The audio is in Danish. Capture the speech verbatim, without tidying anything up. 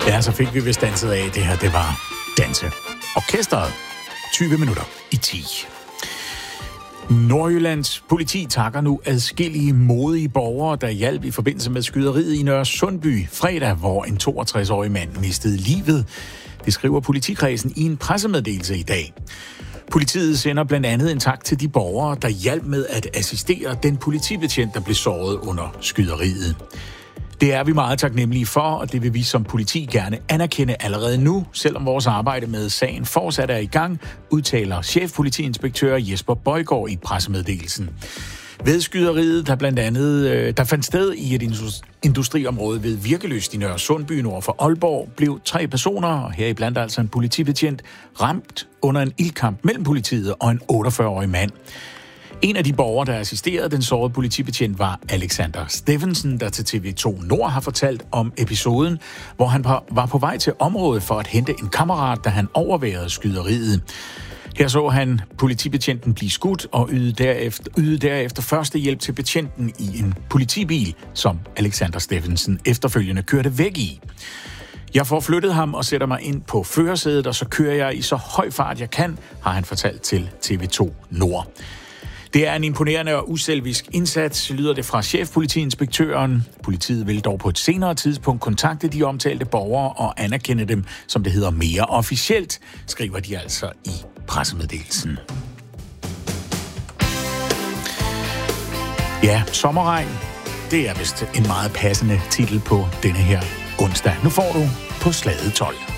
Ja, så fik vi vist danset af. Det her, det var Danse Orkestret. tyve minutter i ti. Nordjyllands politi takker nu adskillige modige borgere, der hjalp i forbindelse med skyderiet i Nørre Sundby fredag, hvor en toogtres-årig mand mistede livet. Det skriver politikredsen i en pressemeddelelse i dag. Politiet sender blandt andet en tak til de borgere, der hjalp med at assistere den politibetjent, der blev såret under skyderiet. Det er vi meget taknemmelige for, og det vil vi som politi gerne anerkende allerede nu, selvom vores arbejde med sagen fortsat er i gang, udtaler chefpolitiinspektør Jesper Bøjgaard i pressemeddelelsen. Ved skyderiet, der blandt andet der fandt sted i et industriområde ved Virkeløst i Nørre Sundby nord for Aalborg, blev tre personer, og heriblandt altså en politibetjent, ramt under en ildkamp mellem politiet og en otteogfyrre-årig mand. En af de borgere, der assisterede den sårede politibetjent, var Alexander Steffensen, der til T V to Nord har fortalt om episoden, hvor han var på vej til området for at hente en kammerat, da han overværede skyderiet. Her så han politibetjenten blive skudt og ydede derefter, ydede derefter første hjælp til betjenten i en politibil, som Alexander Steffensen efterfølgende kørte væk i. Jeg får flyttet ham og sætter mig ind på førersædet, og så kører jeg i så høj fart jeg kan, har han fortalt til T V to Nord. Det er en imponerende og uselvisk indsats, lyder det fra chefpolitiinspektøren. Politiet vil dog på et senere tidspunkt kontakte de omtalte borgere og anerkende dem, som det hedder, mere officielt, skriver de altså i pressemeddelelsen. Ja, sommerregn, det er vist en meget passende titel på denne her onsdag. Nu får du på slaget tolv.